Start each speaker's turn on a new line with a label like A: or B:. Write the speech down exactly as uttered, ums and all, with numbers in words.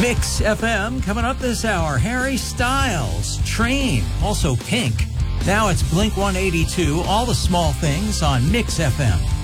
A: Mix F M coming up this hour. Harry Styles, Train, also Pink. Now it's Blink one eighty-two, All the Small Things on Mix F M.